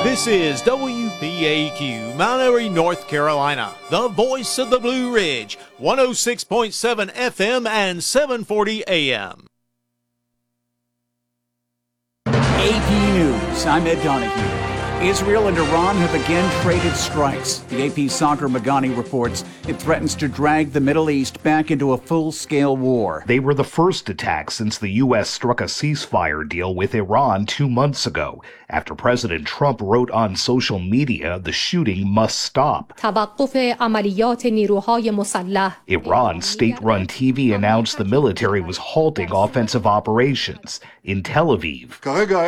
This is WPAQ, Mount Airy, North Carolina, the voice of the Blue Ridge, 106.7 FM and 740 AM. AP News, I'm Ed Donahue. Israel and Iran have again traded strikes. The AP Sagar Magani reports it threatens to drag the Middle East back into a full-scale war. They were the first attacks since the U.S. struck a ceasefire deal with Iran 2 months ago, after President Trump wrote on social media the shooting must stop. توقف عملیات نیروهای مسلح. Iran's state-run TV announced the military was halting offensive operations in Tel Aviv.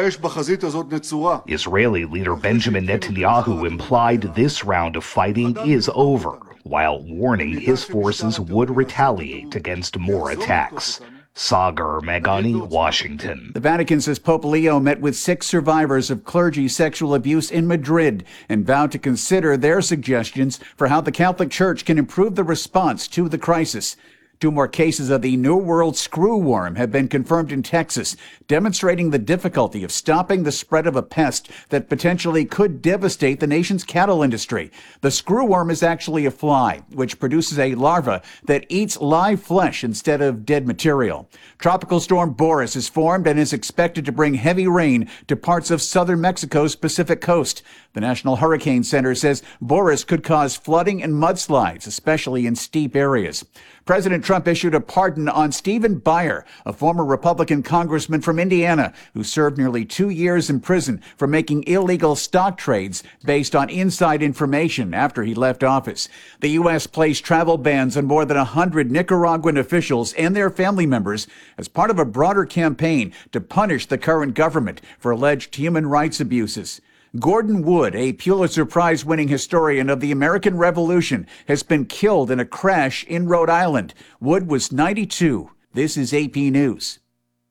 Israeli leader Benjamin Netanyahu implied this round of fighting is over, while warning his forces would retaliate against more attacks. Sagar Magani, Washington. The Vatican says Pope Leo met with 6 survivors of clergy sexual abuse in Madrid and vowed to consider their suggestions for how the Catholic Church can improve the response to the crisis. 2 more cases of the New World screwworm have been confirmed in Texas, demonstrating the difficulty of stopping the spread of a pest that potentially could devastate the nation's cattle industry. The screwworm is actually a fly, which produces a larva that eats live flesh instead of dead material. Tropical storm Boris is formed and is expected to bring heavy rain to parts of southern Mexico's Pacific coast. The National Hurricane Center says Boris could cause flooding and mudslides, especially in steep areas. President Trump issued a pardon on Stephen Buyer, a former Republican congressman from Indiana who served nearly 2 years in prison for making illegal stock trades based on inside information after he left office. The U.S. placed travel bans on more than 100 Nicaraguan officials and their family members as part of a broader campaign to punish the current government for alleged human rights abuses. Gordon Wood, a Pulitzer Prize-winning historian of the American Revolution, has been killed in a crash in Rhode Island. Wood was 92. This is AP News.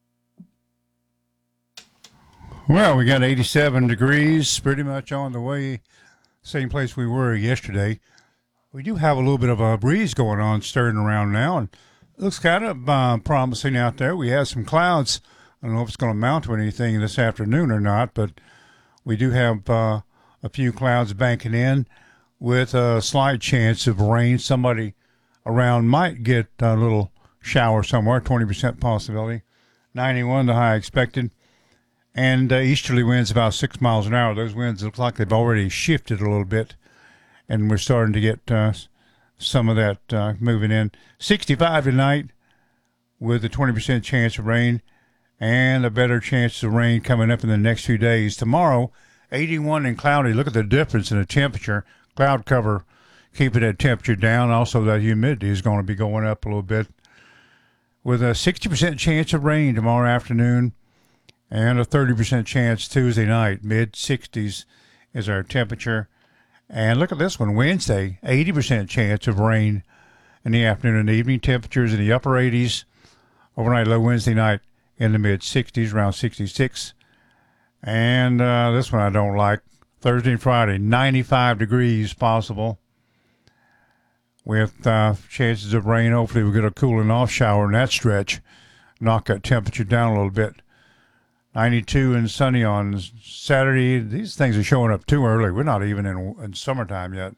Well, we got 87 degrees, pretty much on the way, same place we were yesterday. We do have a little bit of a breeze going on, stirring around now, and it looks kind of promising out there. We have some clouds. I don't know if it's going to mount to anything this afternoon or not, but we do have a few clouds banking in with a slight chance of rain. Somebody around might get a little shower somewhere, 20% possibility. 91 the high expected. And easterly winds about 6 miles an hour. Those winds look like they've already shifted a little bit, and we're starting to get some of that moving in. 65 tonight with a 20% chance of rain, and a better chance of rain coming up in the next few days. Tomorrow, 81 and cloudy. Look at the difference in the temperature. Cloud cover keeping that temperature down. Also, that humidity is going to be going up a little bit. With a 60% chance of rain tomorrow afternoon and a 30% chance Tuesday night. Mid-60s is our temperature. And look at this one, Wednesday, 80% chance of rain in the afternoon and evening. Temperatures in the upper 80s. Overnight low Wednesday night in the mid-60s, around 66. And this one I don't like. Thursday and Friday, 95 degrees possible. With chances of rain, hopefully we'll get a cooling off shower in that stretch. Knock that temperature down a little bit. 92 and sunny on Saturday. These things are showing up too early. We're not even in summertime yet.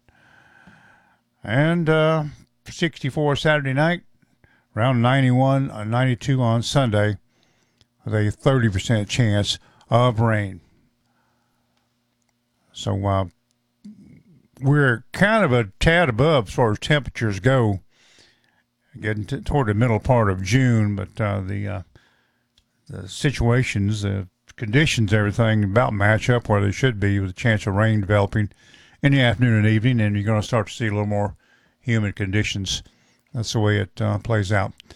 And 64 Saturday night. Around 91, 92 on Sunday. With a 30% chance of rain. So we're kind of a tad above as far as temperatures go, getting toward the middle part of June, but the situations, the conditions, everything about match up where they should be with a chance of rain developing in the afternoon and evening, and you're going to start to see a little more humid conditions. That's the way it plays out.